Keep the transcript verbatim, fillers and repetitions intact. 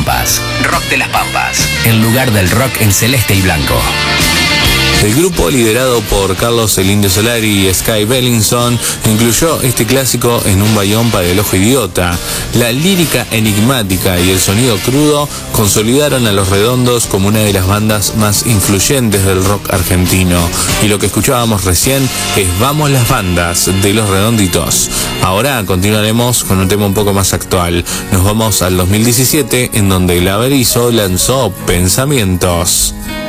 Pampas. Rock de las Pampas, el lugar del rock en celeste y blanco. El grupo, liderado por Carlos el Indio Solari y Sky Bellinson, incluyó este clásico en Un bayón para el ojo idiota. La lírica enigmática y el sonido crudo consolidaron a Los Redondos como una de las bandas más influyentes del rock argentino. Y lo que escuchábamos recién es Vamos las bandas, de Los Redonditos. Ahora continuaremos con un tema un poco más actual. Nos vamos al dos mil diecisiete, en donde el Averizo lanzó Pensamientos.